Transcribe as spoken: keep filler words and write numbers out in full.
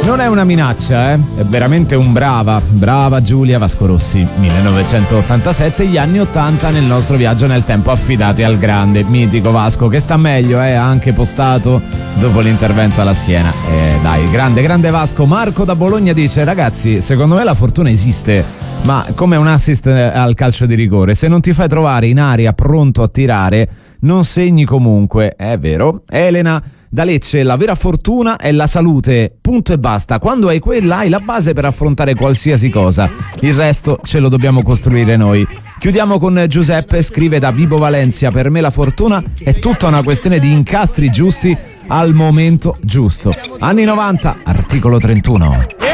Non è una minaccia, eh? È veramente un brava, brava Giulia Vasco Rossi. millenovecentottantasette, gli anni ottanta nel nostro viaggio nel tempo, affidati al grande, mitico Vasco, che sta meglio, eh? Ha anche postato dopo l'intervento alla schiena. Eh, dai, grande, grande Vasco. Marco da Bologna dice: ragazzi, secondo me la fortuna esiste, ma come un assist al calcio di rigore, se non ti fai trovare in aria pronto a tirare, non segni comunque. È vero. Elena da Lecce: la vera fortuna è la salute, punto e basta. Quando hai quella hai la base per affrontare qualsiasi cosa, il resto ce lo dobbiamo costruire noi. Chiudiamo con Giuseppe, scrive da Vibo Valencia: per me la fortuna è tutta una questione di incastri giusti al momento giusto. Anni novanta, articolo trentuno.